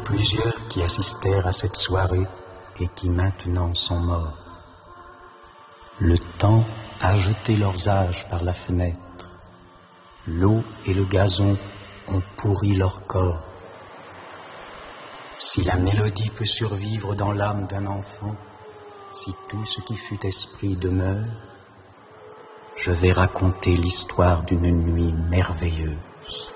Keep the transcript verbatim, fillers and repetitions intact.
plusieurs qui assistèrent à cette soirée et qui maintenant sont morts. Le temps a jeté leurs âges par la fenêtre. L'eau et le gazon ont pourri leur corps. Si la mélodie peut survivre dans l'âme d'un enfant, si tout ce qui fut esprit demeure, je vais raconter l'histoire d'une nuit merveilleuse.